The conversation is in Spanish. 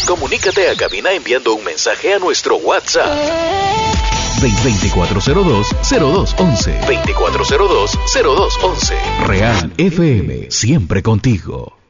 Comunícate a cabina enviando un mensaje a nuestro WhatsApp. 2402-0211. 2402-0211. Real FM, siempre contigo.